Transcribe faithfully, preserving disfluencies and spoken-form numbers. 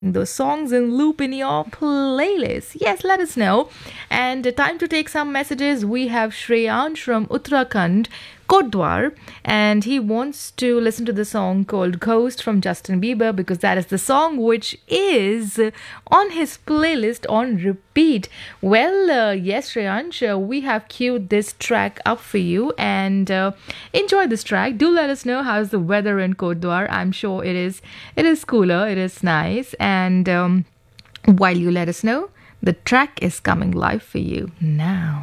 those songs in loop in your playlist? Yes, let us know. And uh, time to take some messages. We have Shreyansh from Uttarakhand, Kotdwar, and he wants to listen to the song called Ghost from Justin Bieber because that is the song which is on his playlist on repeat. Well, uh, yes, Shreyansh, uh, we have queued this track up for you and uh, enjoy this track. Do let us know how's the weather in Kotdwar. I'm sure it is it is cooler, it is nice, and um, while you let us know, the track is coming live for you now.